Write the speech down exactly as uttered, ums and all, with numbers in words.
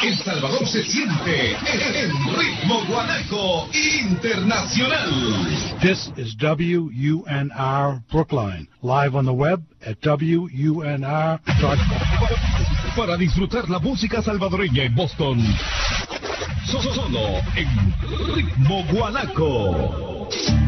El Salvador se siente en Ritmo Guanaco Internacional. This is W U N R Brookline, live on the web at W U N R dot com. Para disfrutar la música salvadoreña en Boston, solo en Ritmo Guanaco.